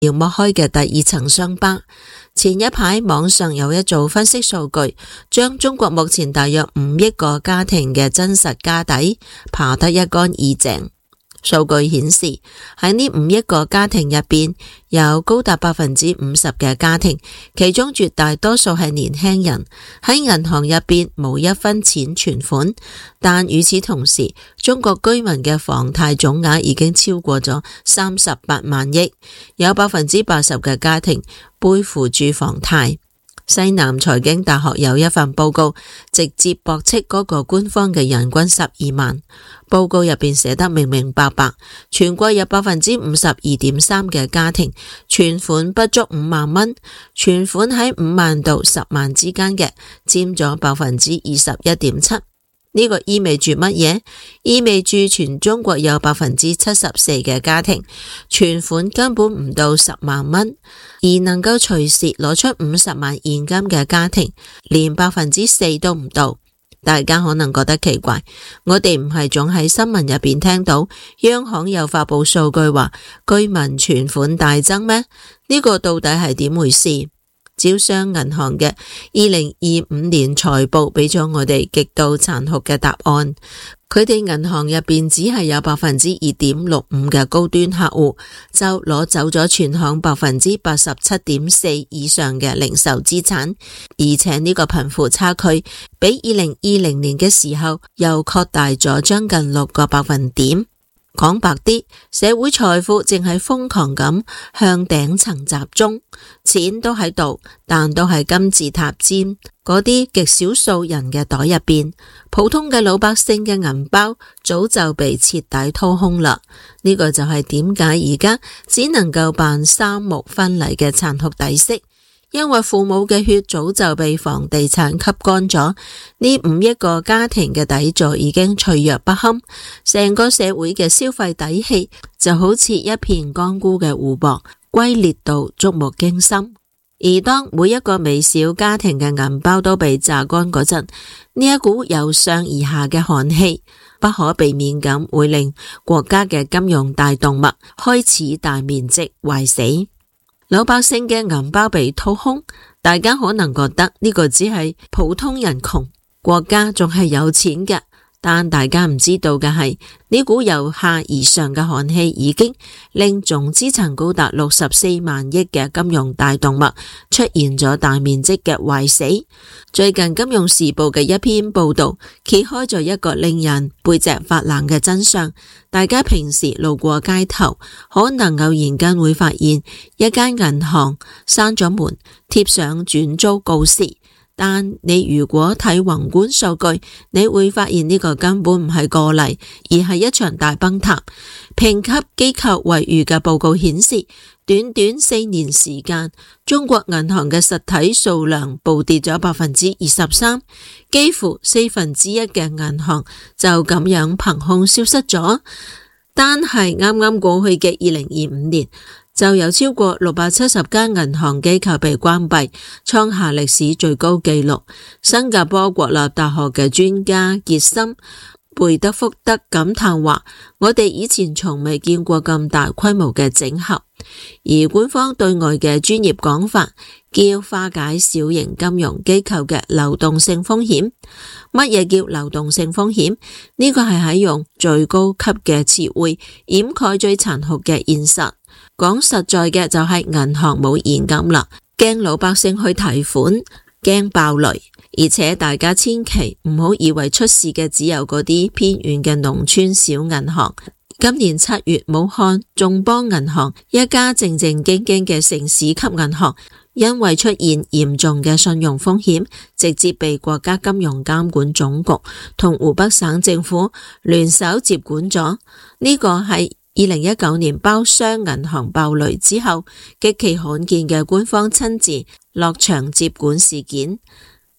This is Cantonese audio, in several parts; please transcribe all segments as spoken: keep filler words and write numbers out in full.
要剝開嘅第二層傷疤。前一排網上有一組分析數據，將中國目前大約五億個家庭嘅真實家底扒得一乾二淨。數據顯示，喺呢五億個家庭入邊，有高達百分之五十嘅家庭，其中絕大多數係年輕人，喺銀行入邊冇一分錢存款。但與此同時，中國居民嘅房貸總額已經超過咗三十八萬億，有百分之八十嘅家庭背負住房貸。西南財經大學有一份報告，直接駁斥嗰個官方嘅人均十二萬。報告入邊寫得明明白白，全國有百分之五十二點三嘅家庭存款不足五萬蚊，存款喺五萬到十萬之間嘅佔咗百分之二十一點七。呢個意味住乜嘢？意味住全中國有百分之七十四嘅家庭存款根本唔到十萬蚊，而能夠隨時攞出五十萬現金嘅家庭連百分之四都唔到。大家可能覺得奇怪，我哋唔係總喺新聞入邊聽到央行又發佈數據話居民存款大增咩？呢個到底係點回事？招商銀行嘅二零二五年財報俾咗我哋極度殘酷嘅答案，佢哋銀行入邊只係有百分之二點六五嘅高端客戶，就攞走咗全行百分之八十七點四以上嘅零售資產，而且呢個貧富差距比二零二零年嘅時候又擴大咗將近六個百分點。講白啲，社會財富正係瘋狂咁向頂層集中，錢都喺度，但都係金字塔尖嗰啲極少數人嘅袋入邊，普通嘅老百姓嘅銀包早就被徹底掏空啦。呢個就係點解而家只能夠辦三木婚禮嘅殘酷底色。因為父母嘅血早就被房地產吸乾咗，呢五億個家庭嘅底座已經脆弱不堪，成個社會嘅消費底氣就好似一片乾枯嘅湖泊，龜裂到觸目驚心。而當每一個微小家庭嘅銀包都被榨乾嗰陣，呢一股由上而下嘅寒氣不可避免咁會令國家嘅金融大動脈開始大面積壞死。老百姓嘅銀包被掏空，大家可能覺得呢個只係普通人窮，國家仲係有錢嘅。但大家唔知道嘅係，呢股由下而上嘅寒氣已經令總資產高達六十四萬億嘅金融大動脈出現咗大面積嘅壞死。最近《金融時報》嘅一篇報道揭開咗一個令人背脊發冷嘅真相。大家平時路過街頭，可能偶然間會發現一間銀行閂咗門，貼上轉租告示。但你如果睇宏觀數據，你會發現呢個根本唔係個例，而係一場大崩塌。評級機構惠譽嘅報告顯示，短短四年時間，中國銀行嘅實體數量暴跌咗百分之二十三，幾乎四分之一嘅銀行就咁樣憑空消失咗。單係啱啱過去嘅二零二五年，就有超過六百七十間銀行機構被關閉，創下歷史最高紀錄。新加坡國立大學嘅專家傑森貝德福德感嘆話：我哋以前從未見過咁大規模嘅整合。而官方對外嘅專業講法叫化解小型金融機構嘅流動性風險。乜嘢叫流動性風險？呢個係喺用最高級嘅詞彙掩蓋最殘酷嘅現實。講實在嘅就係銀行冇現金啦，驚老百姓去提款，驚爆雷。而且大家千祈唔好以為出事嘅只有嗰啲偏遠嘅農村小銀行。今年七月，武漢眾邦銀行一家正正經經嘅城市級銀行，因為出現嚴重嘅信用風險，直接被國家金融監管總局同湖北省政府聯手接管咗。呢個係二零一九年包商銀行爆雷之後極其罕見嘅官方親自落場接管事件。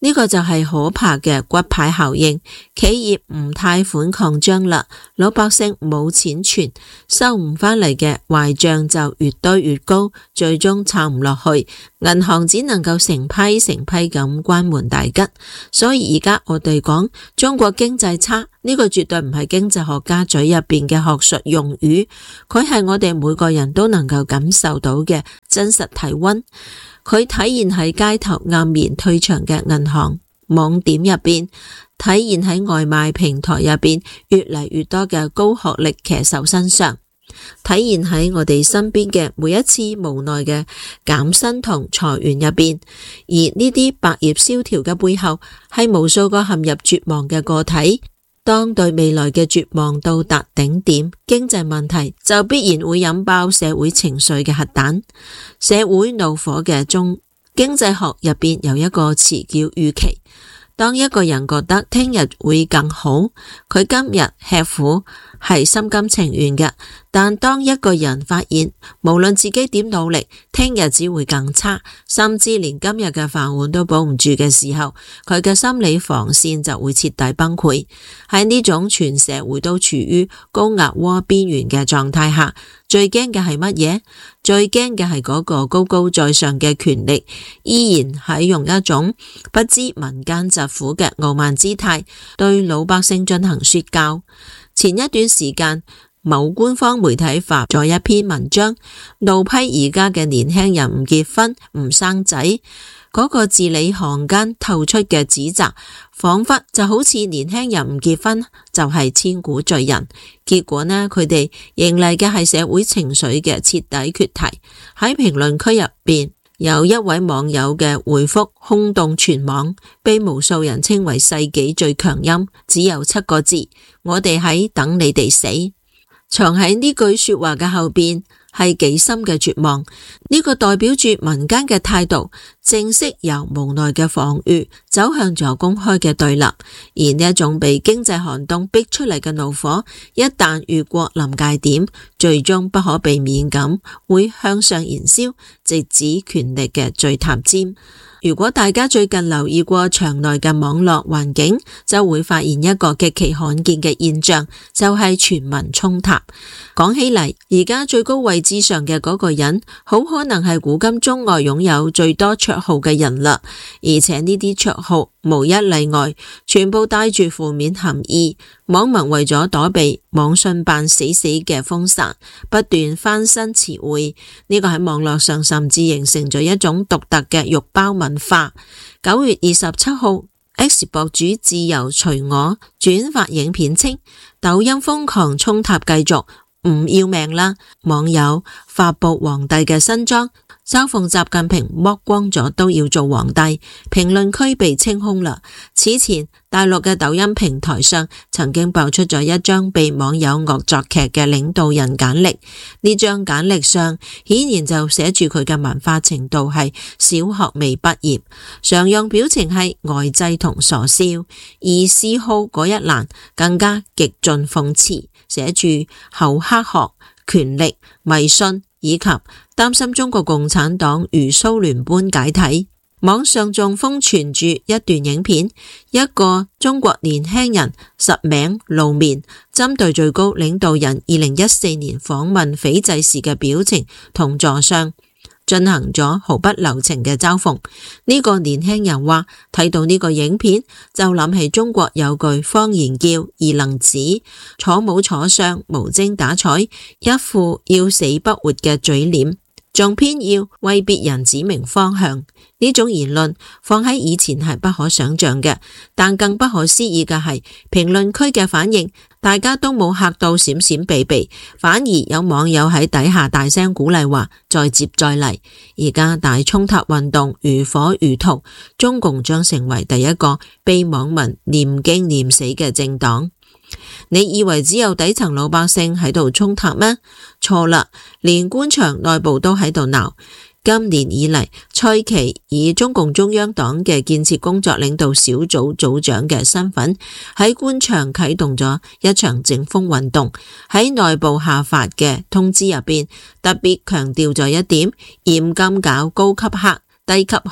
呢個就係可怕嘅骨牌效應，企業唔貸款擴張啦，老百姓冇錢存，收唔返嚟嘅壞賬就越堆越高，最終撐唔落去，銀行只能夠成批成批咁關門大吉。所以而家我哋講中國經濟差，呢個絕對唔係經濟學家嘴入邊嘅學術用語，佢係我哋每個人都能夠感受到嘅真實體溫。佢體現喺街頭黯然退場嘅銀行網點入邊，體現喺外賣平台入邊越嚟越多嘅高學歷騎手身上，體現喺我哋身邊嘅每一次無奈嘅減薪同裁員入邊。而呢啲百業蕭條嘅背後，係無數個陷入絕望嘅個體。當對未來嘅絕望到達頂點，經濟問題就必然會引爆社會情緒嘅核彈。社會怒火嘅中，經濟學入邊有一個詞叫預期。當一個人覺得聽日會更好，佢今日吃苦係心甘情願嘅。但當一個人發現無論自己點努力，聽日只會更差，甚至連今日嘅飯碗都保唔住嘅時候，佢嘅心理防線就會徹底崩潰。喺呢種全社會都處於高壓鍋邊緣嘅狀態下，最驚嘅係乜嘢？最驚嘅係嗰個高高在上嘅權力依然係用一種不知民間疾苦嘅傲慢姿態對老百姓進行說教。前一段時間，某官方媒體發咗一篇文章，怒批而家嘅年輕人唔結婚唔生仔，嗰個字裏行間透出嘅指責，仿佛就好似年輕人唔結婚就係千古罪人。結果呢，佢哋迎嚟嘅係社會情緒嘅徹底決堤。喺評論區入邊，有一位網友嘅回覆轟動全網，被無數人稱為世紀最強音，只有七個字：我哋喺等你哋死。藏喺呢句說話嘅後邊係幾深嘅絕望，呢個代表住民間嘅態度正式由無奈嘅防禦走向咗公開嘅對立。而呢一種被經濟寒冬逼出嚟嘅怒火，一旦越過臨界點，最終不可避免咁會向上燃燒，直指權力嘅最塔尖。如果大家最近留意過場內嘅網絡環境，就會發現一個極其罕見嘅現象，就係全民衝塔。講起嚟，而家最高位置上嘅嗰個人，好可能係古今中外擁有最多綽號嘅人啦。而且呢啲綽號無一例外，全部帶住負面含義。網民為咗躲避網信辦死死嘅封殺，不斷翻新詞彙，呢個喺網絡上甚至形成咗一種獨特嘅肉包文化。九月二十七號，X 博主自由隨我轉發影片稱，抖音瘋狂衝塔繼續，唔要命啦！網友發布皇帝嘅新裝，嘲諷習近平剝光咗都要做皇帝，評論區被清空啦。此前大陸嘅抖音平台上曾經爆出咗一張被網友惡作劇嘅領導人簡歷，呢張簡歷上顯然就寫住佢嘅文化程度係小學未畢業，常用表情係呆滯同傻笑，而嗜好嗰一欄更加極盡諷刺，寫住厚黑學、權力、迷信以及擔心中國共產黨如蘇聯般解體。網上仲瘋傳住一段影片，一個中國年輕人實名露面，針對最高領導人二零一四年訪問斐濟時嘅表情同座相進行咗毫不留情嘅嘲諷。呢個年輕人話，睇到呢個影片就諗起中國有句方言叫二愣子，坐冇坐相，無精打采，一副要死不活嘅嘴臉，仲偏要為別人指明方向。呢種言論放喺以前係不可想象嘅，但更不可思議嘅係評論區嘅反應，大家都冇嚇到閃閃避避，反而有網友喺底下大聲鼓勵話再接再厲。而家大衝塔運動如火如荼，中共將成為第一個被網民念經念死嘅政黨。你以為只有底層老百姓喺度衝塔咩？錯啦，連官場內部都喺度鬧。今年以嚟，蔡奇以中共中央黨嘅建設工作領導小組組長嘅身份，喺官場啟動咗一場整風運動。喺內部下發嘅通知入邊，特別強調咗一點，嚴禁搞高級黑、低級紅。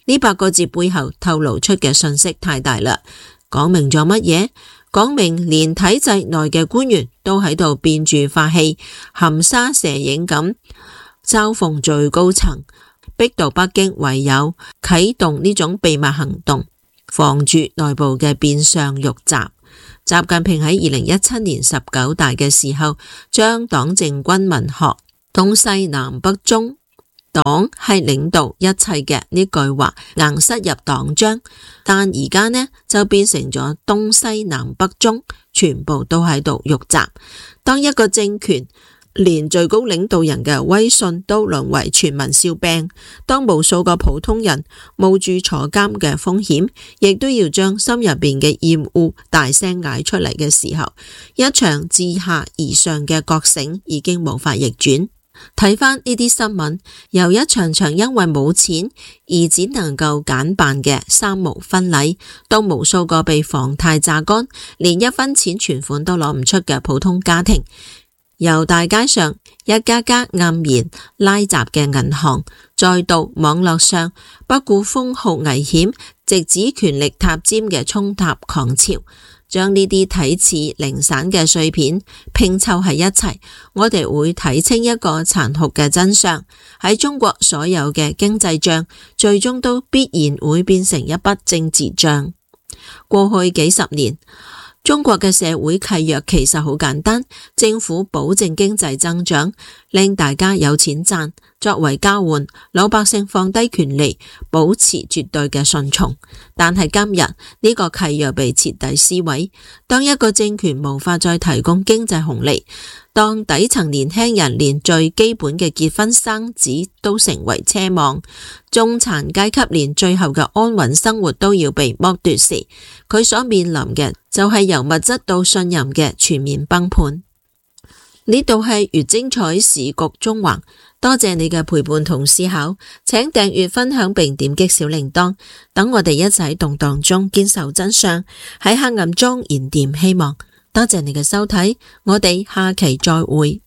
呢八個字背後透露出嘅信息太大啦，講明咗乜嘢？講明連體制內嘅官員都喺度變住法器，含沙射影咁嘲諷最高層，逼到北京唯有啟動呢種秘密行動，防住內部嘅變相入閘。習近平喺二零一七年十九大嘅時候，將黨政軍民學東西南北中，黨係領導一切嘅呢句話硬塞入黨章，但而家呢就變成咗東西南北中全部都喺度入閘。當一個政權連最高領導人嘅威信都淪為全民笑柄，當無數個普通人冒住坐監嘅風險，亦都要將心入邊嘅厭惡大聲嗌出嚟嘅時候，一場自下而上嘅覺醒已經無法逆轉。睇返呢啲新聞，由一場場因為冇錢而只能夠簡辦嘅三無婚禮，到無數個被房貸榨乾，連一分錢存款都攞唔出嘅普通家庭，由大街上一家家黯然拉閘嘅銀行，再到網絡上不顧封號危險，直指權力塔尖嘅衝塔狂潮，將呢啲睇似零散嘅碎片拼湊喺一齊，我哋會睇清一個殘酷嘅真相。喺中國，所有嘅經濟賬最終都必然會變成一筆政治賬。過去幾十年，中國嘅社會契約其實好簡單，政府保證經濟增長，令大家有錢賺，作為交換，老百姓放低權利，保持絕對嘅順從。但係今日呢個契約被徹底撕毀，當一個政權無法再提供經濟紅利，當底層年輕人連最基本嘅結婚生子都成為奢望，中產階級連最後嘅安穩生活都要被剝奪時，佢所面臨嘅就係由物質到信任嘅全面崩盤。呢度係越精彩時局中橫，多謝你嘅陪伴同思考，請訂閱分享並點擊小鈴鐺，等我哋一齊喺動盪中堅守真相，喺黑暗中燃點希望。多謝你嘅收睇，我哋下期再會。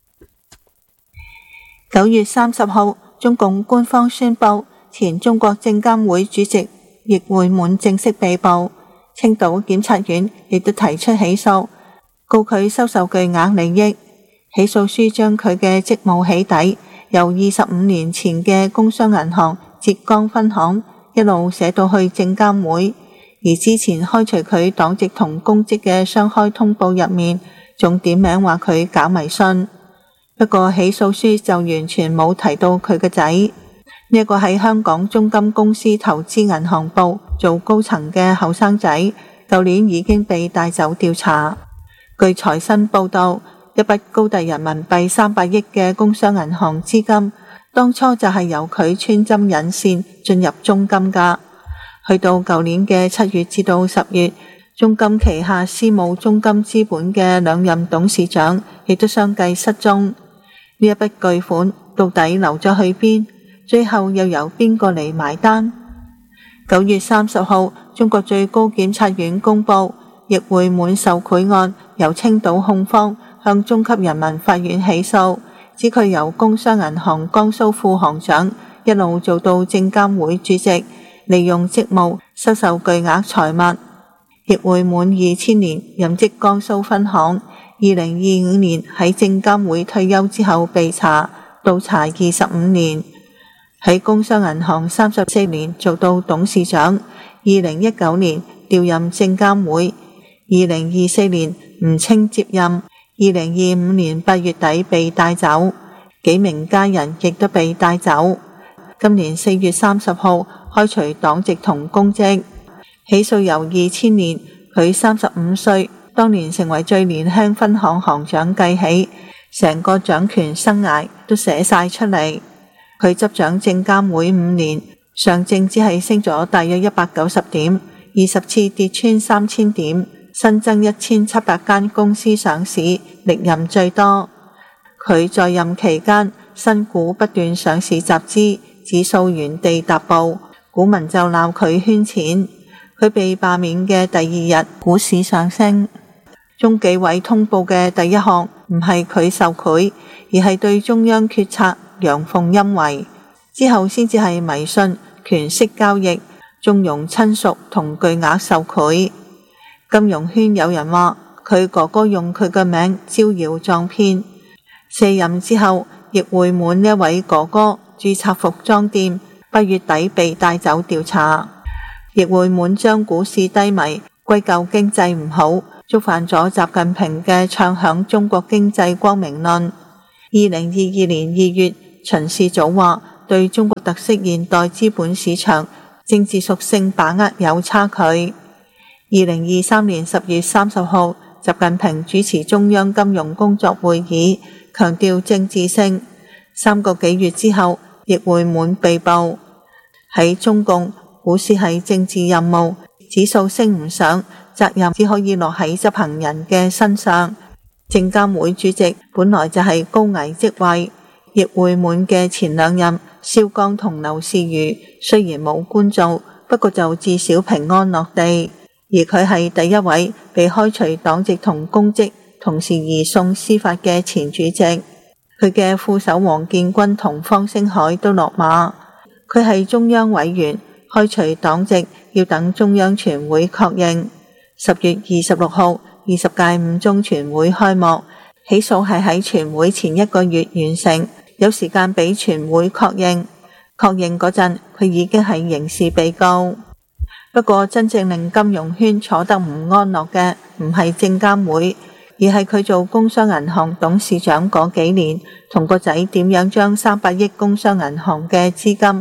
九月三十號，中共官方宣布，前中國證監會主席易會滿正式被捕，青島檢察院亦都提出起訴，告佢收受巨額利益。起訴書將佢嘅職務起底由二十五年前嘅工商銀行浙江分行一路寫到去證監會，而之前開除佢黨籍同公職嘅雙開通報入面，仲點名話佢搞迷信。不過起訴書就完全冇提到佢個仔，呢一個喺香港中金公司投資銀行部做高層嘅後生仔，舊年已經被帶走調查。據財新報道，一筆高達人民幣三百億嘅工商銀行資金，當初就係由佢穿針引線進入中金噶。去到舊年嘅七月至到十月，中金旗下私募中金資本嘅兩任董事長亦都相繼失蹤。呢一筆巨款到底流咗去邊？最後又由邊個嚟埋單？九月三十號，中國最高檢察院公布，易會滿受賄案由青島控方向中級人民法院起訴，指佢由工商銀行江蘇副行長一路做到證監會主席，利用職務收受巨額財物。易會滿二千年任職江蘇分行，二零二五年喺證監會退休之後被查，倒查二十五年。喺工商銀行三十四年做到董事長，二零一九年調任證監會，二零二四年吳清接任，二零二五年八月底被帶走，幾名家人亦都被帶走。今年四月三十號開除黨籍同公職。起訴由二千年佢三十五歲，當年成為最年輕分行行長計起，成個掌權生涯都寫晒出嚟。佢執掌證監會五年，上證只係升咗大約一百九十點，二十次跌穿三千點，新增一千七百間公司上市，歷任最多。佢在任期間，新股不斷上市集資，指數原地踏步，股民就鬧佢圈錢。佢被罷免嘅第二日，股市上升。中紀委通報嘅第一項唔係佢受賄，而係對中央決策陽奉陰違，之後先至係迷信、權色交易、 縱容親屬同巨額受賄。金融圈有人話佢哥哥用佢嘅名招搖撞騙。卸任之後，易會滿呢位哥哥註冊服裝店，八月底被帶走調查。易會滿將股市低迷歸咎經濟唔好，觸犯咗習近平嘅唱響中國經濟光明論。二零二二年二月，巡視組話對中國特色現代資本市場政治屬性把握有差距。二零二三年十月三十號，習近平主持中央金融工作會議，強調政治性。三個幾月之後，易會滿被捕。喺中共，股市係政治任務，指數升唔上，責任只可以落喺執行人嘅身上。證監會主席本來就係高危職位，易會滿嘅前兩任肖鋼同劉士余雖然冇官做，不過就至少平安落地。而佢係第一位被開除黨籍同公職，同時移送司法嘅前主席。佢嘅副手王建軍同方星海都落馬。佢係中央委員，開除黨籍要等中央全會確認。十月二十六號，二十屆五中全會開幕，起訴係喺全會前一個月完成，有時間俾全會確認。確認嗰陣，佢已經係刑事被告。不過真正令金融圈坐得唔安樂嘅，唔係證監會，而係佢做工商銀行董事長嗰幾年，同個仔點樣將三百億工商銀行嘅資金。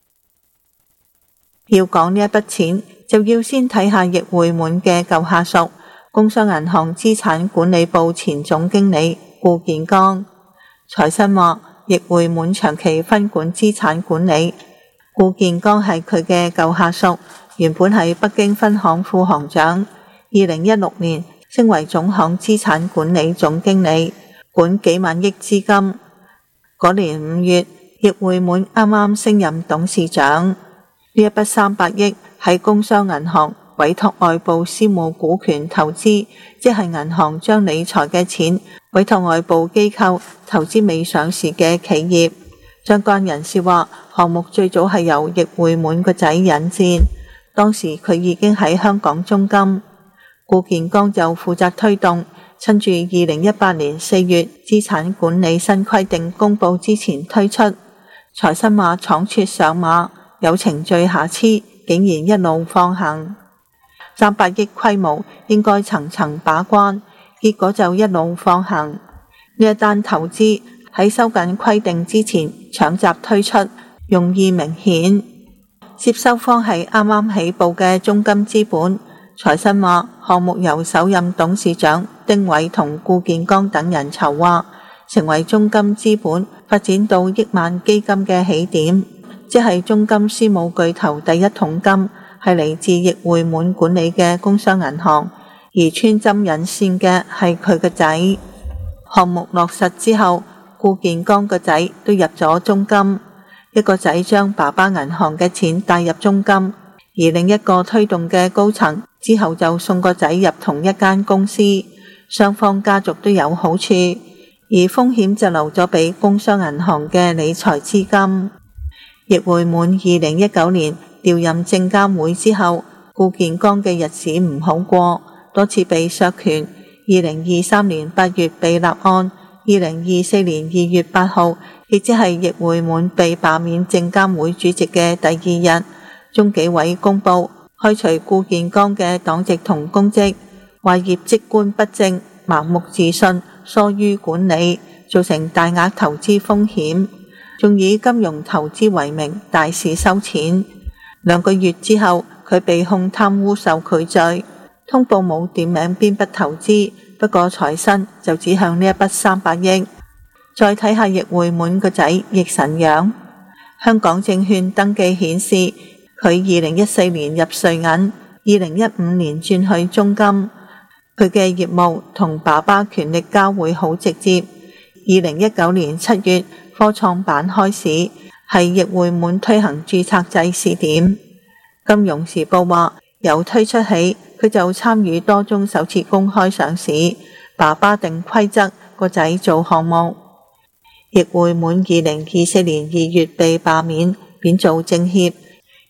要講呢一筆錢，就要先睇下易會滿嘅舊下屬，工商銀行資產管理部前總經理顧建剛。財新話，易會滿長期分管資產管理，顧建剛係佢嘅舊下屬。原本係北京分行副行長，二零一六年升為總行資產管理總經理，管幾萬億資金。嗰年五月，易會滿啱啱升任董事長。呢一筆三百億喺工商銀行委託外部私募股權投資，即係銀行將理財嘅錢委託外部機構投資未上市嘅企業。相關人士話，項目最早係由易會滿個仔引薦。當時佢已經喺香港中金，顧建剛就負責推動，趁住二零一八年四月資產管理新規定公布之前推出。財新話倉促上馬，有程序瑕疵，竟然一路放行。三百億規模應該層層把關，結果就一路放行。呢一單投資喺收緊規定之前搶閘推出，用意明顯。接收方係啱啱起步嘅中金資本。財新話，項目由首任董事長丁偉同顧建剛等人籌劃，成為中金資本發展到億萬基金嘅起點，即係中金私募巨頭第一桶金係嚟自易會滿管理嘅工商銀行，而穿針引線嘅係佢個仔。項目落實之後，顧建剛個仔都入咗中金。一個仔將爸爸銀行嘅錢帶入中金，而另一個推動嘅高層之後就送個仔入同一間公司，雙方家族都有好處，而風險就留咗俾工商銀行嘅理財資金。易會滿二零一九年調任證監會之後，顧建剛嘅日子唔好過，多次被削權。二零二三年八月被立案，二零二四年二月八號。亦即係易會滿被罷免證監會主席嘅第二日，中紀委公布開除顧建剛嘅黨籍同公職，話業績觀不正、盲目自信、疏於管理，造成大額投資風險，仲以金融投資為名大肆收錢。兩個月之後，佢被控貪污受賄罪，通報冇點名邊筆投資，不過財新就指向呢一筆三百億。再睇下易會滿個仔易晨陽，香港證券登記顯示佢二零一四年入瑞銀，二零一五年轉去中金。佢嘅業務同爸爸權力交匯好直接。二零一九年七月科創板開市，係易會滿推行註冊制試點。金融時報話，由推出起佢就參與多宗首次公開上市，爸爸定規則，個仔做項目。易會滿二零二四年二月被罷免，免做政協。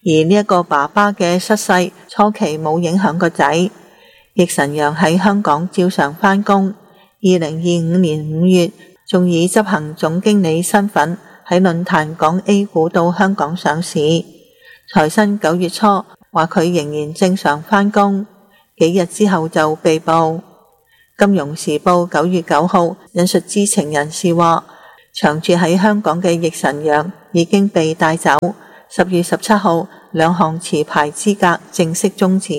而呢一個爸爸嘅失勢初期冇影響個仔，易神陽喺香港照常返工。二零二五年五月，仲以執行總經理身份喺論壇講 A 股到香港上市。財新九月初話佢仍然正常返工，幾日之後就被捕。金融時報九月九號引述知情人士話，長住喺香港嘅易神陽已經被帶走。十月十七號，兩項持牌資格正式終止。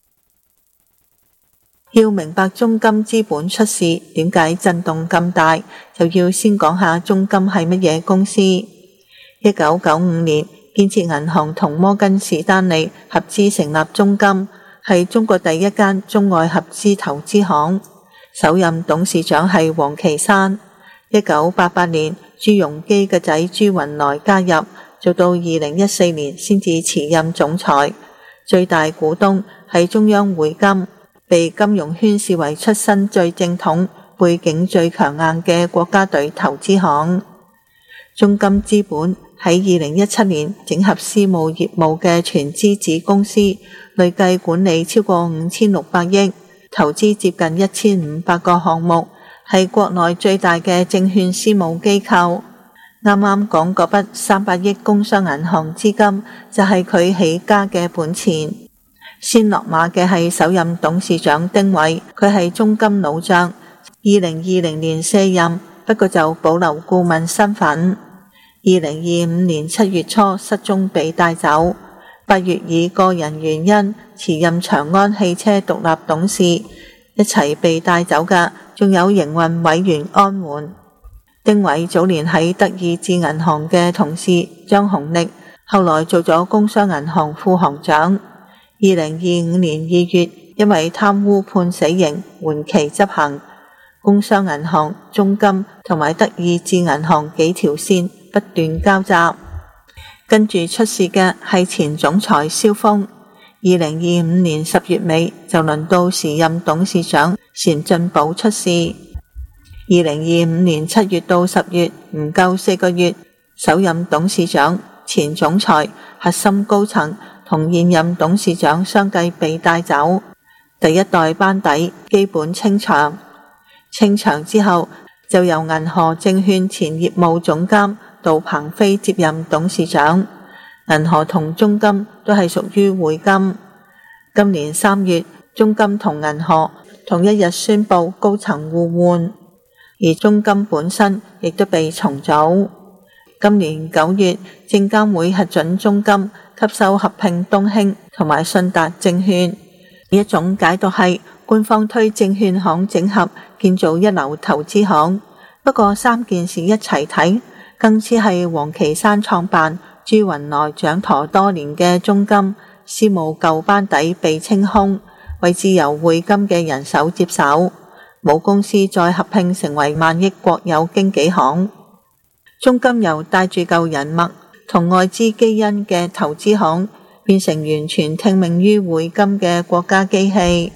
要明白中金資本出事點解震動咁大，就要先講下中金係乜嘢公司。一九九五年，建設銀行同摩根士丹利合資成立中金，係中國第一間中外合資投資行。首任董事長係王岐山。一九八八年，朱鎔基嘅仔朱雲來加入，做到二零一四年先至辭任總裁。最大股東係中央匯金，被金融圈視為出身最正統、背景最強硬嘅國家隊投資行。中金資本喺二零一七年整合私募業務嘅全資子公司，累計管理超過五千六百億，投資接近一千五百個項目，係國內最大嘅證券私募機構。啱啱講嗰筆三百億工商銀行資金就係佢起家嘅本錢。先落馬嘅係首任董事長丁偉，佢係中金老將，二零二零年卸任，不過就保留顧問身份。二零二五年七月初失蹤被帶走，八月以個人原因辭任長安汽車獨立董事。一齊被帶走嘅仲有營運委員安援。丁偉早年喺德意志銀行嘅同事張紅力，後來做咗工商銀行副行長。二零二五年二月，因為貪污判死刑，緩期執行。工商銀行、中金同埋德意志銀行幾條線不斷交集。跟住出事嘅係前總裁蕭峰。二零二五年十月尾就輪到時任董事長錢進寶出事。二零二五年七月到十月唔夠四個月，首任董事長、前總裁、核心高層同現任董事長相繼被帶走，第一代班底基本清場。清場之後，就由銀河證券前業務總監杜鵬飛接任董事長。銀河同中金都係屬於匯金。今年三月，中金同銀河同一日宣布高層互換，而中金本身亦都被重組。今年九月，證監會核准中金吸收合併東興同埋信達證券。一種解讀係官方推證券行整合建造一流投資行，不過三件事一齊睇，更似係王岐山創辦、朱雲來掌舵多年嘅中金私募舊班底被清空，位置由匯金嘅人手接手，母公司再合併成為萬億國有經紀行。中金由帶住舊人脈同外資基因嘅投資行，變成完全聽命於匯金嘅國家機器。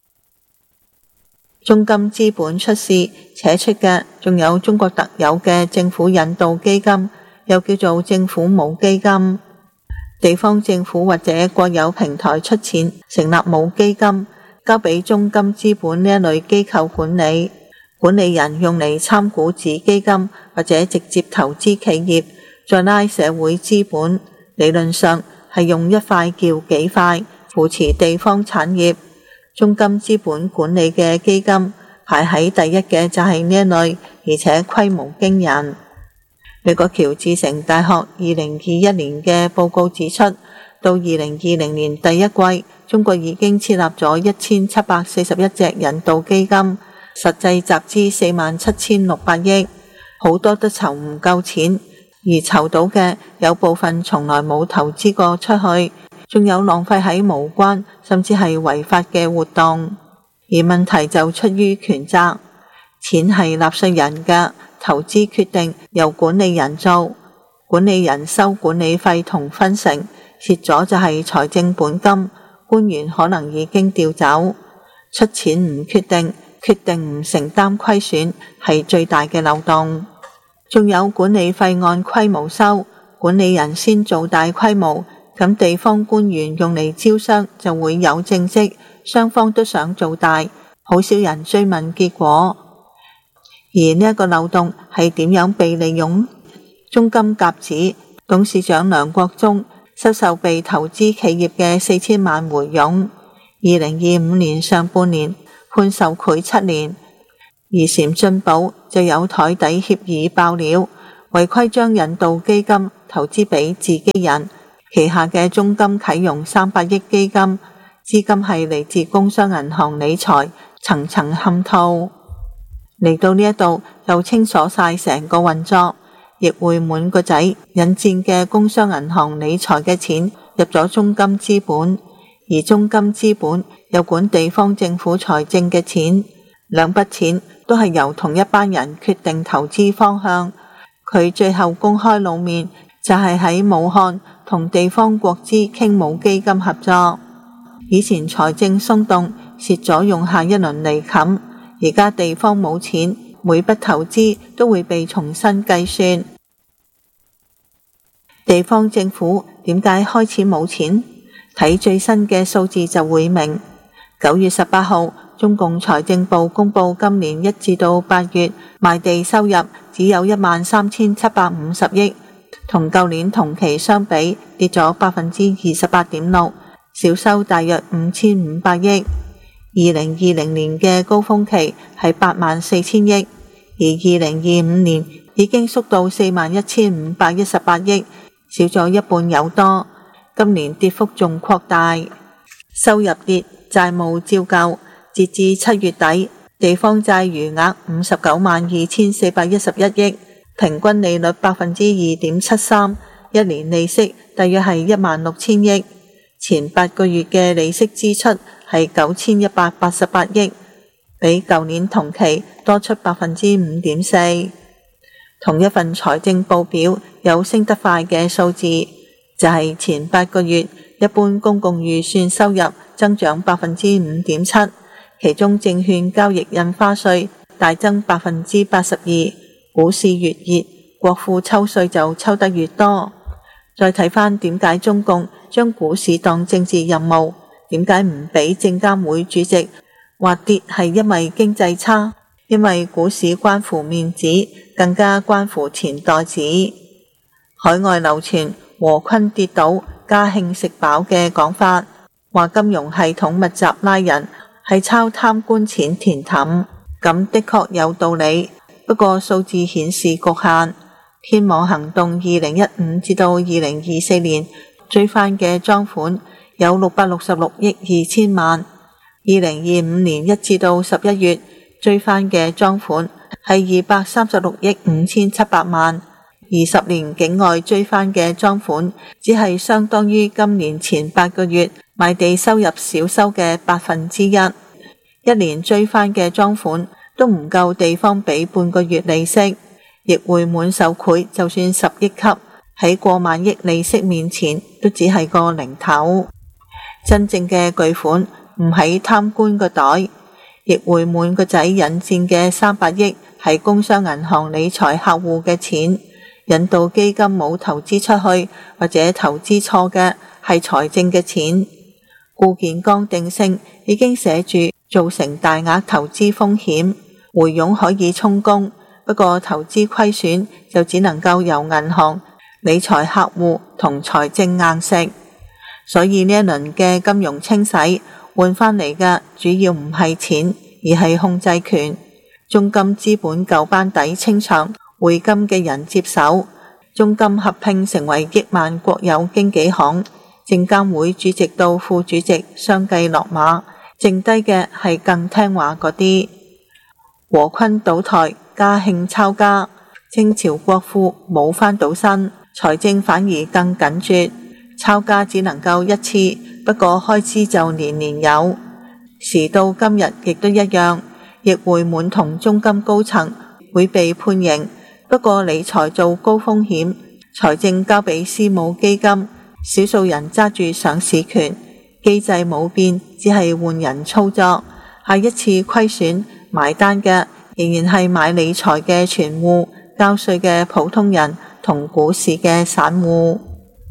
中金資本出事，扯出嘅仲有中國特有嘅政府引導基金，又叫做政府母基金。地方政府或者國有平台出錢成立母基金，交俾中金資本呢一類機構管理，管理人用嚟參股子基金或者直接投資企業，再拉社會資本，理論上係用一塊叫幾塊，扶持地方產業。中金資本管理嘅基金排喺第一嘅就係呢一類，而且規模驚人。美國喬治城大學二零二一年嘅報告指出，到二零二零年第一季，中國已經設立咗一千七百四十一隻引導基金，實際集資四萬七千六百億，好多都籌唔夠錢，而籌到嘅有部分從來冇投資過出去，仲有浪費喺無關甚至係違法嘅活動。而問題就出於權責，錢係納稅人嘅，投資決定由管理人做，管理人收管理費同分成，蝕咗就係財政本金，官員可能已經調走。出錢唔決定，決定唔承擔虧損，係最大嘅漏洞。仲有管理費按規模收，管理人先做大規模， 咁地方官員用嚟招商就會有政績，雙方都想做大，好少人追問結果。而呢一個漏洞係點樣被利用？中金甲指董事長梁國忠收受被投資企業嘅四千萬回佣，二零二五年上半年判受賄七年。而禪進寶就有台底協議爆料，違規將引導基金投資俾自己人，旗下嘅中金啟用三百億基金，資金係嚟自工商銀行理財，層層嵌套。嚟到呢一度又清楚晒成個運作，易會滿個仔引薦嘅工商銀行理財嘅錢入咗中金資本，而中金資本又管地方政府財政嘅錢，兩筆錢都係由同一班人決定投資方向。佢最後公開露面就係喺武漢同地方國資傾冇基金合作。以前財政鬆動蝕咗用下一輪嚟冚，而家地方冇錢，每筆投資都會被重新計算。地方政府點解開始冇錢？睇最新嘅數字就會明。九月十八號，中共財政部公布今年一至到八月賣地收入只有一萬三千七百五十億，同舊年同期相比跌咗百分之二十八點六，少收大約五千五百億。二零二零年嘅高峰期係八萬四千億，而二零二五年已經縮到四萬一千五百一十八億，少咗一半有多。今年跌幅仲擴大，收入跌，債務照舊。截至七月底，地方債餘額五十九萬二千四百一十一億，平均利率百分之二點七三，一年利息大約係一萬六千億。前八個月嘅利息支出係九千一百八十八億，比舊年同期多出百分之五點四。同一份財政報表有升得快嘅數字，就係前八個月一般公共預算收入增長百分之五點七。其中證券交易印花稅大增百分之八十二，股市越熱，國庫抽稅就抽得越多。再睇翻點解中共將股市當政治任務，點解唔俾證監會主席話跌係因為經濟差，因為股市關乎面子，更加關乎錢袋子。海外流傳和坤跌倒，嘉慶食飽嘅講法，話金融系統密集拉人，係抄貪官錢填氹，咁的確有道理。不過數字顯示局限。天網行動二零一五至到二零二四年追翻嘅贓款有六百六十六億二千萬，二零二五年一至到十一月追翻嘅贓款係二百三十六億五千七百萬，二十年境外追翻嘅贓款只係相當於今年前八個月賣地收入少收嘅百分之一，一年追翻嘅贓款都唔夠地方俾半個月利息。易會滿受賄就算十億級，喺過萬億利息面前都只係個零頭。真正嘅巨款唔喺貪官個袋，易會滿個仔引薦嘅三百億係工商銀行理財客戶嘅錢，引導基金冇投資出去或者投資錯嘅係財政嘅錢。固件剛定性已經寫住造成大額投資風險，回佣可以充公。不過投資虧損就只能夠由銀行、理財客戶同財政硬食，所以呢一輪嘅金融清洗換翻嚟嘅主要唔係錢，而係控制權。中金資本舊班底清場，匯金嘅人接手，中金合併成為億萬國有經紀行，證監會主席到副主席相繼落馬，剩低嘅係更聽話嗰啲。和坤倒台，嘉慶抄家，清朝國庫冇翻到身，財政反而更緊絀，抄家只能夠一次，不過開支就年年有。時到今日亦都一樣，易會滿同中金高層會被判刑，不過理財做高風險，財政交俾私募基金，少數人揸住上市權，機制冇變，只係換人操作。下一次虧損埋單嘅仍然係買理財嘅存戶、交稅嘅普通人同股市嘅散戶。